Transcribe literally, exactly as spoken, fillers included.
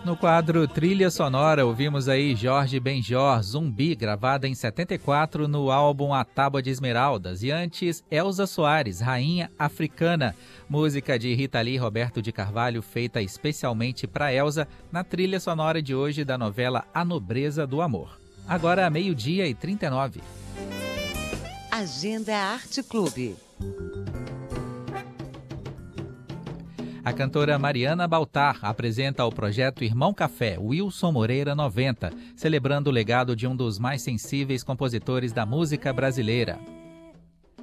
No quadro Trilha Sonora, ouvimos aí Jorge Benjor, Zumbi, gravada em setenta e quatro no álbum A Tábua de Esmeraldas. E antes, Elza Soares, Rainha Africana, música de Rita Lee e Roberto de Carvalho, feita especialmente para Elza, na trilha sonora de hoje da novela A Nobreza do Amor. Agora, meio-dia e trinta e nove. Agenda Arte Clube. A cantora Mariana Baltar apresenta o projeto Irmão Café, Wilson Moreira noventa, celebrando o legado de um dos mais sensíveis compositores da música brasileira.